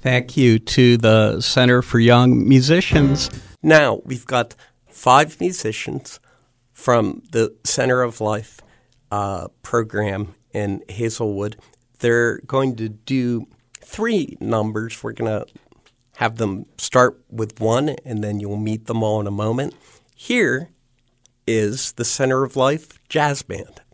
Thank you to the Center for Young Musicians. Now, we've got 5 musicians from the Center of Life program in Hazelwood. They're going to do 3 numbers. We're going to have them start with 1, and then you'll meet them all in a moment. Here is the Center of Life Jazz Band.